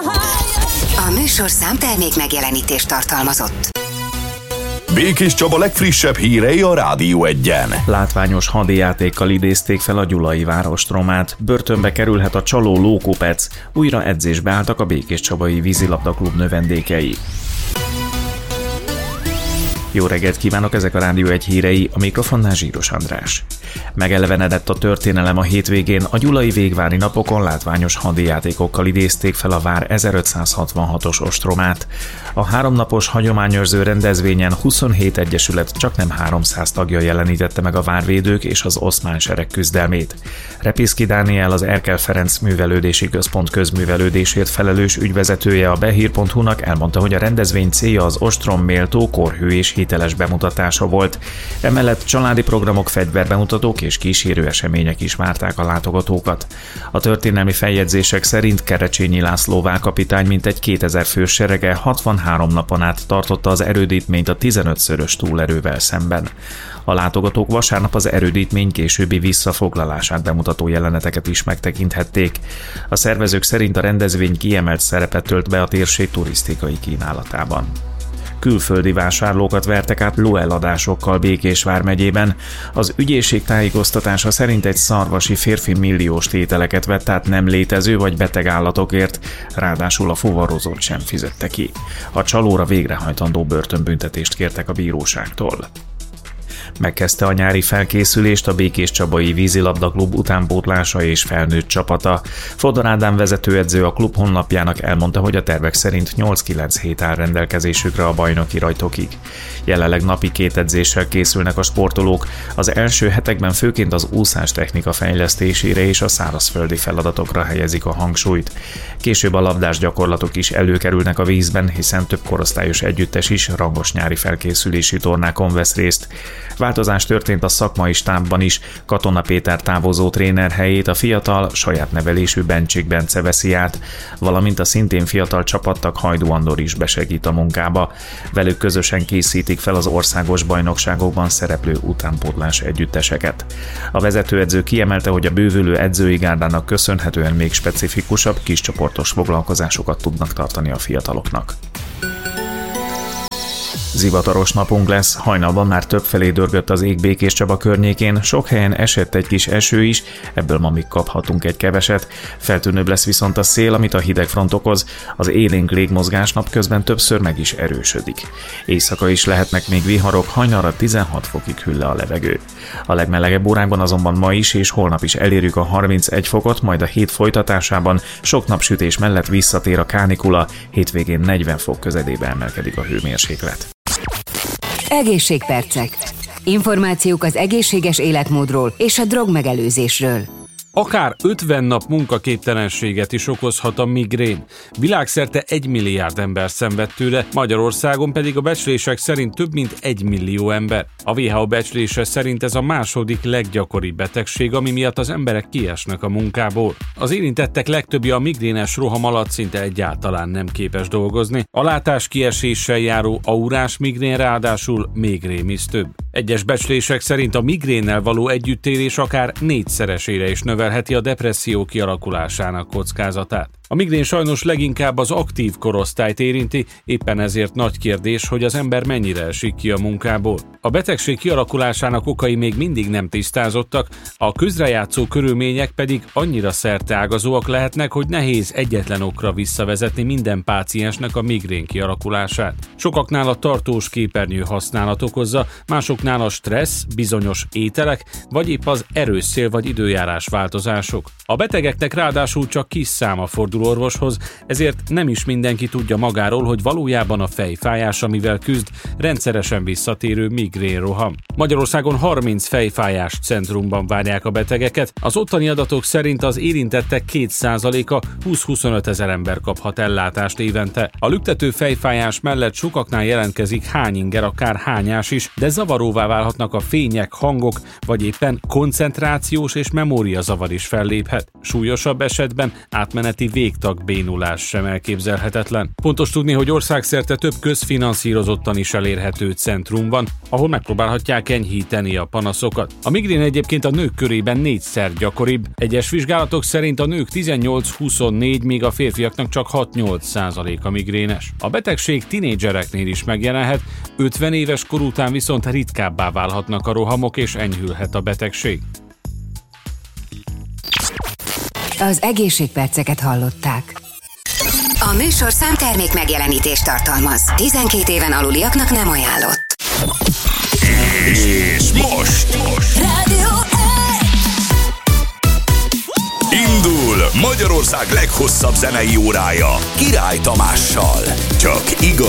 A műsor számtermék megjelenítést tartalmazott. Békés Csaba legfrissebb hírei a Rádió 1-en. Látványos hadijátékkal idézték fel a gyulai várostromát, börtönbe kerülhet a csaló Lókupec, újra edzésbe álltak a Békés Csabai vízilabdaklub növendékei. Jó reggelt kívánok, ezek a Rádió 1 hírei, a mikrofonnál Zsíros András. Megelevenedett a történelem a hétvégén, a gyulai végvári napokon látványos hadijátékokkal idézték fel a vár 1566-os ostromát. A háromnapos hagyományőrző rendezvényen 27 egyesület csaknem 300 tagja jelenítette meg a várvédők és az oszmán sereg küzdelmét. Repiszky Dániel, az Erkel Ferenc Művelődési Központ közművelődésért felelős ügyvezetője a Behír.hu-nak elmondta, hogy a rendezvény célja az ostrom méltó, korhű és hiteles bemutatása volt. Emellett családi programok, fegyverbemutatók és kísérő események is várták a látogatókat. A történelmi feljegyzések szerint Kerecsényi László válkapitány mintegy 2000 fős serege 63 napon át tartotta az erődítményt a 15-szörös túlerővel szemben. A látogatók vasárnap az erődítmény későbbi visszafoglalását bemutató jeleneteket is megtekinthették. A szervezők szerint a rendezvény kiemelt szerepet tölt be a térség turisztikai kínálatában. Külföldi vásárlókat vertek át lóeladásokkal Békés vármegyében. Az ügyészség tájékoztatása szerint egy szarvasi férfi milliós tételeket vett át nem létező vagy beteg állatokért, ráadásul a fuvarozót sem fizette ki. A csalóra végrehajtandó börtönbüntetést kértek a bíróságtól. Megkezdte a nyári felkészülést a Békés Csabai vízilabdaklub utánpótlása és felnőtt csapata. Fodor Ádám vezetőedző a klub honlapjának elmondta, hogy a tervek szerint 8-9 hét áll rendelkezésükre a bajnoki rajtokig. Jelenleg napi 2 edzéssel készülnek a sportolók, az első hetekben főként az úszástechnika fejlesztésére és a szárazföldi feladatokra helyezik a hangsúlyt. Később a labdás gyakorlatok is előkerülnek a vízben, hiszen több korosztályos együttes is rangos nyári felkészülési tornákon vesz részt. Változás történt a szakmai stábban is, Katona Péter távozó tréner helyét a fiatal, saját nevelésű Bencsik Bence veszi át, valamint a szintén fiatal csapattag Hajdú Andor is besegít a munkába. Velük közösen készítik fel az országos bajnokságokban szereplő utánpótlás együtteseket. A vezetőedző kiemelte, hogy a bővülő edzői gárdának köszönhetően még specifikusabb, kiscsoportos foglalkozásokat tudnak tartani a fiataloknak. Zivataros napunk lesz, hajnalban már többfelé dörgött az ég Békés Csaba környékén, sok helyen esett egy kis eső is, ebből ma még kaphatunk egy keveset. Feltűnőbb lesz viszont a szél, amit a hidegfront okoz, az élénk légmozgás napközben többször meg is erősödik. Éjszaka is lehetnek még viharok, hajnalra 16 fokig hűl le a levegő. A legmelegebb órákban azonban ma is és holnap is elérjük a 31 fokot, majd a hét folytatásában sok napsütés mellett visszatér a kánikula, hétvégén 40 fok közelébe emelkedik a hőmérséklet. Egészségpercek. Információk az egészséges életmódról és a drogmegelőzésről. Akár 50 nap munkaképtelenséget is okozhat a migrén. Világszerte 1 milliárd ember szenved tőle, Magyarországon pedig a becslések szerint több mint 1 millió ember. A WHO becslése szerint ez a második leggyakoribb betegség, ami miatt az emberek kiesnek a munkából. Az érintettek legtöbbje a migrénes roham alatt szinte egyáltalán nem képes dolgozni. A látás kieséssel járó aurás migrén ráadásul még rémisztőbb. Egyes becslések szerint a migrénnel való együttélés akár 4-szeresére is növelheti a depresszió kialakulásának kockázatát. A migrén sajnos leginkább az aktív korosztályt érinti, éppen ezért nagy kérdés, hogy az ember mennyire esik ki a munkából. A betegség kialakulásának okai még mindig nem tisztázottak, a közrejátszó körülmények pedig annyira szerteágazóak lehetnek, hogy nehéz egyetlen okra visszavezetni minden páciensnek a migrén kialakulását. Sokaknál a tartós képernyő használat okozza, másoknál a stressz, bizonyos ételek, vagy épp az erős szél vagy időjárás változások. A betegeknek ráadásul csak kis száma fordul orvoshoz, ezért nem is mindenki tudja magáról, hogy valójában a fejfájás, amivel küzd, rendszeresen visszatérő migrénroham. Magyarországon 30 fejfájás centrumban várják a betegeket, az ottani adatok szerint az érintettek 2%-a 20-25 ezer ember kaphat ellátást évente. A lüktető fejfájás mellett sokaknál jelentkezik hányinger, akár hányás is, de zavaróvá válhatnak a fények, hangok, vagy éppen koncentrációs és memóriazavar is felléphet. Súlyosabb esetben átmeneti végtagbénulás sem elképzelhetetlen. Fontos tudni, hogy országszerte több közfinanszírozottan is elérhető centrum van, ahol megpróbálhatják enyhíteni a panaszokat. A migrén egyébként a nők körében 4-szer gyakoribb. Egyes vizsgálatok szerint a nők 18-24, míg a férfiaknak csak 6-8% a migrénes. A betegség tinédzsereknél is megjelenhet, 50 éves kor után viszont ritkábbá válhatnak a rohamok és enyhülhet a betegség. Az egészségperceket hallották. A műsorszám termék megjelenítést tartalmaz. 12 éven aluliaknak nem ajánlott. És most Rádió indul Magyarország leghosszabb zenei órája Király Tamással. Csak igaz.